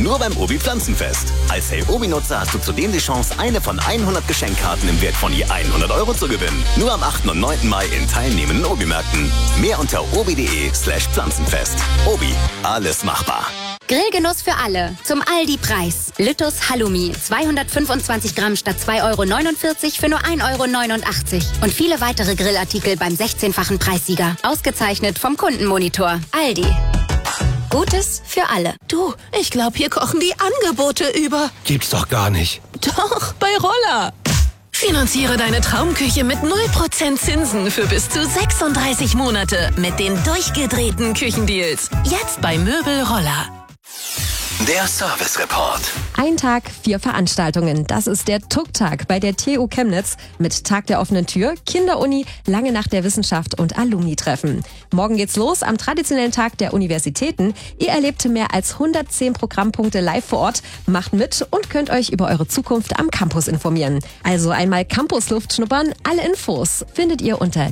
Nur beim Obi Pflanzenfest. Als Hey Obi-Nutzer hast du zudem die Chance, eine von 100 Geschenkkarten im Wert von je 100 € zu gewinnen. Nur am 8. und 9. Mai in teilnehmenden Obi-Märkten. Mehr unter obi.de/Pflanzenfest. Obi, alles machbar. Grillgenuss für alle. Zum Aldi-Preis. Lüttus Halloumi. 225 Gramm statt 2,49 € für nur 1,89 €. Und viele weitere Grillartikel beim 16-fachen Preissieger. Ausgezeichnet vom Kundenmonitor. Aldi. Gutes für alle. Du, ich glaube, hier kochen die Angebote über. Gibt's doch gar nicht. Doch, bei Roller. Finanziere deine Traumküche mit 0% Zinsen für bis zu 36 Monate mit den durchgedrehten Küchendeals. Jetzt bei Möbel Roller. Der Service Report. Ein Tag, 4 Veranstaltungen. Das ist der TUK-Tag bei der TU Chemnitz mit Tag der offenen Tür, Kinderuni, Lange Nacht der Wissenschaft und Alumni-Treffen. Morgen geht's los am traditionellen Tag der Universitäten. Ihr erlebt mehr als 110 Programmpunkte live vor Ort, macht mit und könnt euch über eure Zukunft am Campus informieren. Also einmal Campusluft schnuppern. Alle Infos findet ihr unter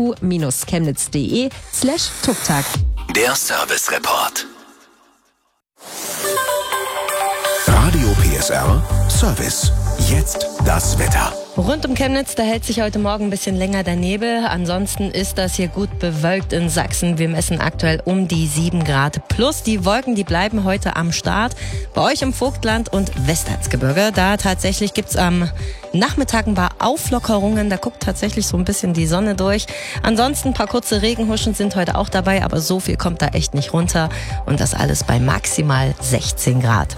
tu-chemnitz.de/TUK-Tag. Der Service Report. Radio PSR Service. Jetzt das Wetter. Rund um Chemnitz, da hält sich heute Morgen ein bisschen länger der Nebel. Ansonsten ist das hier gut bewölkt in Sachsen. Wir messen aktuell um die 7 Grad plus. Die Wolken, die bleiben heute am Start. Bei euch im Vogtland und Westherzgebirge, da tatsächlich gibt's am Nachmittag ein paar Auflockerungen. Da guckt tatsächlich so ein bisschen die Sonne durch. Ansonsten ein paar kurze Regenhuschen sind heute auch dabei, aber so viel kommt da echt nicht runter. Und das alles bei maximal 16 Grad.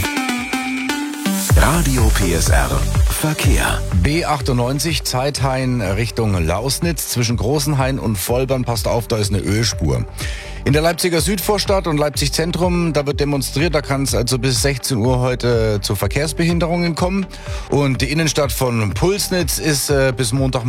Radio PSR Verkehr. B98 Zeithain Richtung Lausnitz. Zwischen Großenhain und Vollbern, passt auf, da ist eine Ölspur. In der Leipziger Südvorstadt und Leipzig Zentrum, da wird demonstriert, da kann es also bis 16 Uhr heute zu Verkehrsbehinderungen kommen. Und die Innenstadt von Pulsnitz ist bis Montag